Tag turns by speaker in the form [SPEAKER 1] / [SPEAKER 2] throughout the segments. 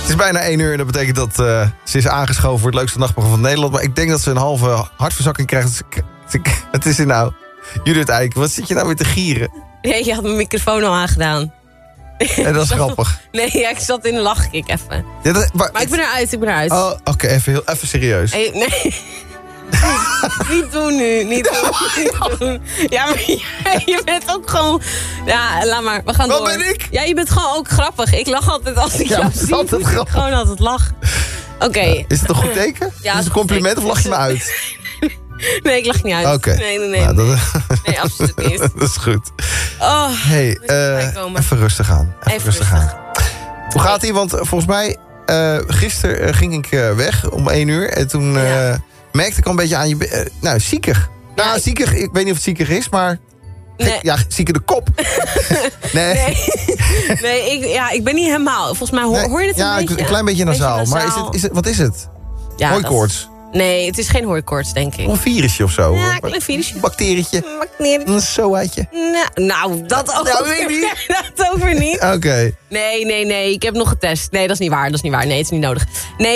[SPEAKER 1] Het is bijna 1 uur en dat betekent dat ze is aangeschoven voor het leukste nachtprogramma van Nederland. Maar ik denk dat ze een halve hartverzakking krijgt. Het is er nou. Judith Eijk, wat zit je nou weer te gieren?
[SPEAKER 2] Nee, je had mijn microfoon al aangedaan.
[SPEAKER 1] En dat is grappig.
[SPEAKER 2] Nee, ja, ik zat in de lachkick even.
[SPEAKER 1] Ja,
[SPEAKER 2] maar ik ben eruit,
[SPEAKER 1] Oh, oké, even serieus.
[SPEAKER 2] Hey, nee. Niet doen nu, niet doen. Ja, maar je bent ook gewoon... Ja, laat maar, we gaan door.
[SPEAKER 1] Wat ben ik?
[SPEAKER 2] Ja, je bent gewoon ook grappig. Ik lach altijd als ik jou zie.
[SPEAKER 1] Altijd
[SPEAKER 2] Ik
[SPEAKER 1] grappig.
[SPEAKER 2] gewoon altijd lach. Oké.
[SPEAKER 1] Is het een goed teken?
[SPEAKER 2] Ja,
[SPEAKER 1] is het een compliment of lach je me uit?
[SPEAKER 2] Nee, ik lach niet uit.
[SPEAKER 1] Oké.
[SPEAKER 2] Nee.
[SPEAKER 1] Nou,
[SPEAKER 2] Nee, absoluut niet.
[SPEAKER 1] dat is goed.
[SPEAKER 2] Oh,
[SPEAKER 1] Hey, even rustig aan. Even rustig aan. Hoe gaat ie? Want volgens mij, gisteren ging ik weg om 1 uur. En toen merkte ik al een beetje aan je... ziekig. Nou, ziekig, ik weet niet of het ziekig is, maar...
[SPEAKER 2] Nee.
[SPEAKER 1] Ja, ziekig de kop. Nee.
[SPEAKER 2] Ik ben niet helemaal. Volgens mij hoor je het een beetje?
[SPEAKER 1] Ja, een klein beetje nasaal. Maar wat is het?
[SPEAKER 2] Ja,
[SPEAKER 1] hooikoorts?
[SPEAKER 2] Nee, het is geen hooikoorts, denk ik.
[SPEAKER 1] Of een virusje of zo?
[SPEAKER 2] Ja, een klein virusje.
[SPEAKER 1] Bacterietje? Een soaatje?
[SPEAKER 2] Nou, dat ook.
[SPEAKER 1] Nou, weet ik niet.
[SPEAKER 2] Dat ook weer niet.
[SPEAKER 1] Oké.
[SPEAKER 2] Nee, ik heb nog getest. Nee, dat is niet waar. Nee, het is niet nodig.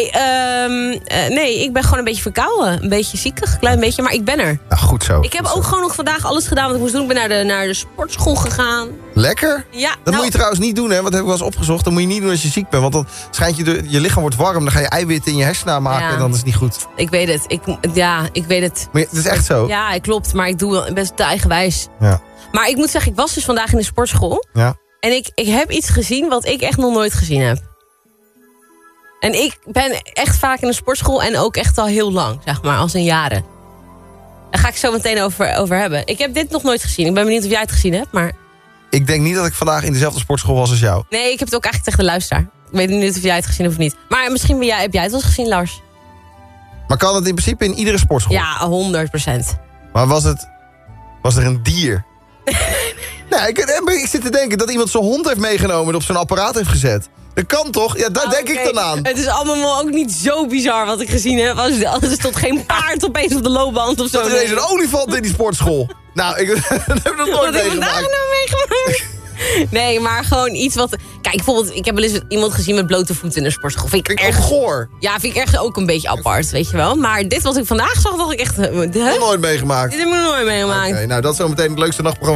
[SPEAKER 2] Nee, ik ben gewoon een beetje verkouden. Een beetje ziekig, een klein beetje, maar ik ben er.
[SPEAKER 1] Nou, goed zo.
[SPEAKER 2] Ik heb ook gewoon nog vandaag alles gedaan wat ik moest doen. Ik ben naar de sportschool gegaan.
[SPEAKER 1] Lekker?
[SPEAKER 2] Ja.
[SPEAKER 1] Dat moet je trouwens niet doen, hè? Want dat heb ik wel eens opgezocht. Dat moet je niet doen als je ziek bent. Want dan schijnt je lichaam wordt warm. Dan ga je eiwitten in je hersenen aanmaken en dan is het niet goed.
[SPEAKER 2] Ik weet het. Ik weet het.
[SPEAKER 1] Maar het is echt zo?
[SPEAKER 2] Ja, klopt. Maar ik doe best te eigenwijs.
[SPEAKER 1] Ja.
[SPEAKER 2] Maar ik moet zeggen, ik was dus vandaag in de sportschool.
[SPEAKER 1] Ja.
[SPEAKER 2] En ik heb iets gezien wat ik echt nog nooit gezien heb. En ik ben echt vaak in de sportschool en ook echt al heel lang, zeg maar, als in jaren. Daar ga ik zo meteen over hebben. Ik heb dit nog nooit gezien. Ik ben benieuwd of jij het gezien hebt, maar...
[SPEAKER 1] Ik denk niet dat ik vandaag in dezelfde sportschool was als jou.
[SPEAKER 2] Nee, ik heb het ook eigenlijk tegen de luisteraar. Ik weet niet of jij het gezien hebt of niet. Maar misschien heb jij het wel eens gezien, Lars.
[SPEAKER 1] Maar kan het in principe in iedere sportschool?
[SPEAKER 2] Ja, 100%.
[SPEAKER 1] Maar was er een dier? Nee, ik zit te denken dat iemand zijn hond heeft meegenomen en op zijn apparaat heeft gezet. Dat kan toch? Ja, daar denk ik dan aan.
[SPEAKER 2] Het is allemaal ook niet zo bizar wat ik gezien heb. Als er stond geen paard opeens op de loopband of zo.
[SPEAKER 1] Er is ineens een olifant in die sportschool. Nou, ik heb dat nooit
[SPEAKER 2] Wat heb ik
[SPEAKER 1] meegemaakt.
[SPEAKER 2] vandaag nou meegemaakt? Nee, maar gewoon iets wat... Kijk, bijvoorbeeld, ik heb wel eens iemand gezien met blote voeten in de sportschool.
[SPEAKER 1] Vind ik erg goor.
[SPEAKER 2] Ja, vind ik ergens ook een beetje apart, weet je wel. Maar dit wat ik vandaag zag, dacht ik echt...
[SPEAKER 1] Nooit meegemaakt.
[SPEAKER 2] Dit heb ik nog nooit meegemaakt.
[SPEAKER 1] Oké, nou dat is zo meteen het leukste nachtprogramma.